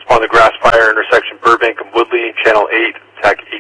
on the Grass Fire intersection, Burbank and Woodley, Channel 8, TAC